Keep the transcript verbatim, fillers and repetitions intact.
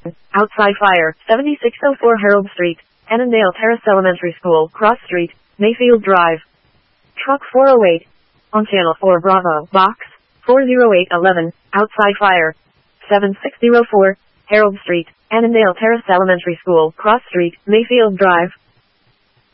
outside fire, seventy-six oh four Harold Street, Annandale Terrace Elementary School, Cross Street, Mayfield Drive. Truck four oh eight, on channel four Bravo, box, four oh eight eleven, outside fire, seventy-six oh four, Harold Street, Annandale Terrace Elementary School, Cross Street, Mayfield Drive.